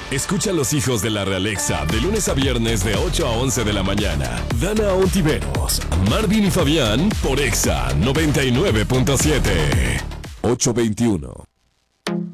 Escucha a los hijos de la Realexa de lunes a viernes de 8 a 11 de la mañana. Dana Ontiveros, Marvin y Fabián por Exa 99.7. 821.